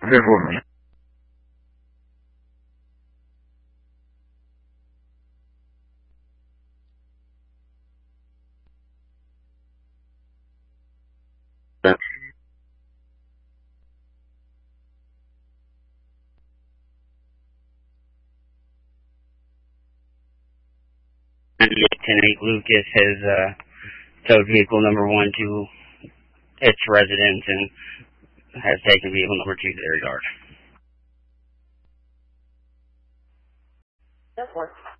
Lieutenant Lucas has towed vehicle number 1 to its residence and has taken vehicle number 2 to their yard.